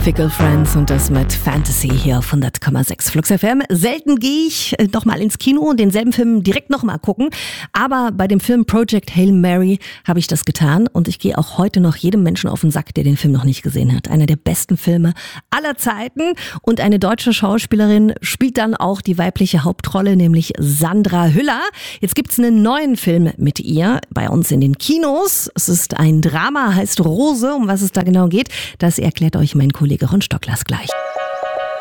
Fickle Friends und das mit Fantasy hier auf 100,6 Flux FM. Selten gehe ich nochmal ins Kino und denselben Film direkt nochmal gucken. Aber bei dem Film Project Hail Mary habe ich das getan. Und ich gehe auch heute noch jedem Menschen auf den Sack, der den Film noch nicht gesehen hat. Einer der besten Filme aller Zeiten. Und eine deutsche Schauspielerin spielt dann auch die weibliche Hauptrolle, nämlich Sandra Hüller. Jetzt gibt's einen neuen Film mit ihr bei uns in den Kinos. Es ist ein Drama, heißt Rose. Um was es da genau geht, das erklärt euch mein Kollege Ron Stocklers gleich.